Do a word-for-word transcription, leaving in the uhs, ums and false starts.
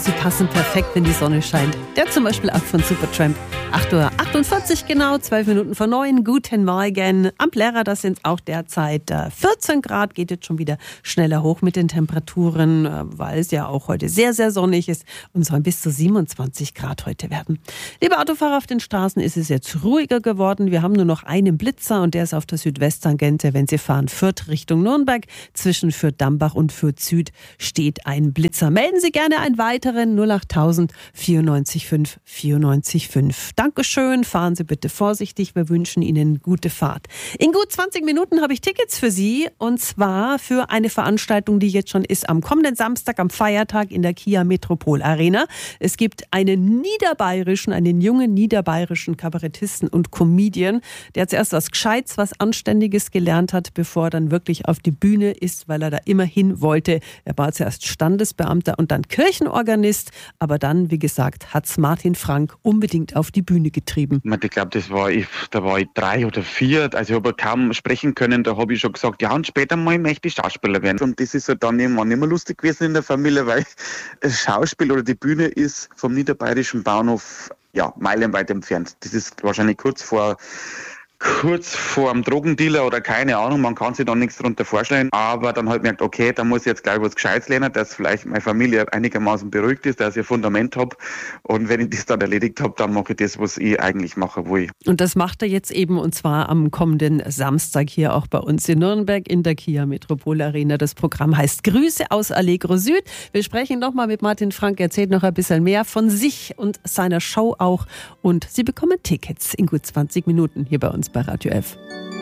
Sie passen perfekt, wenn die Sonne scheint. Der zum Beispiel auch von Supertramp. acht Uhr achtundvierzig genau, zwölf Minuten vor neun. Guten Morgen. Am Plärrer, das sind auch derzeit vierzehn Grad. Geht jetzt schon wieder schneller hoch mit den Temperaturen, weil es ja auch heute sehr, sehr sonnig ist. Und sollen bis zu siebenundzwanzig Grad heute werden. Liebe Autofahrer auf den Straßen, ist es jetzt ruhiger geworden. Wir haben nur noch einen Blitzer und der ist auf der Südwesttangente. Wenn Sie fahren Fürth Richtung Nürnberg, zwischen Fürth-Dambach und Fürth-Süd steht ein Blitzer. Melden Sie gerne einen weiteren null acht tausend vierundneunzig fünf vierundneunzig fünf. Dankeschön, fahren Sie bitte vorsichtig, wir wünschen Ihnen gute Fahrt. In gut zwanzig Minuten habe ich Tickets für Sie und zwar für eine Veranstaltung, die jetzt schon ist am kommenden Samstag, am Feiertag in der Kia Metropol Arena. Es gibt einen niederbayerischen, einen jungen niederbayerischen Kabarettisten und Comedian, der zuerst was Gescheites, was Anständiges gelernt hat, bevor er dann wirklich auf die Bühne ist, weil er da immer hin wollte. Er war zuerst Standesbeamter und dann Kirchenorganist. Aber dann, wie gesagt, hat's Martin Frank unbedingt auf die Bühne getrieben. Ich glaube, das war ich, da war ich drei oder vier, also ich habe kaum sprechen können, da habe ich schon gesagt, ja und später mal möchte ich Schauspieler werden. Und das ist halt dann irgendwann nicht mehr lustig gewesen in der Familie, weil das Schauspiel oder die Bühne ist vom niederbayerischen Bahnhof ja meilenweit entfernt. Das ist wahrscheinlich kurz vor kurz vor dem Drogendealer oder keine Ahnung, man kann sich da nichts drunter vorstellen, aber dann halt merkt, okay, da muss ich jetzt gleich was Gescheites lernen, dass vielleicht meine Familie einigermaßen beruhigt ist, dass ich ein Fundament habe und wenn ich das dann erledigt habe, dann mache ich das, was ich eigentlich machen will. Und das macht er jetzt eben und zwar am kommenden Samstag hier auch bei uns in Nürnberg in der Kia Metropol Arena. Das Programm heißt Grüße aus Allegro Süd. Wir sprechen nochmal mit Martin Frank, er erzählt noch ein bisschen mehr von sich und seiner Show auch und Sie bekommen Tickets in gut zwanzig Minuten hier bei uns bei Radio F.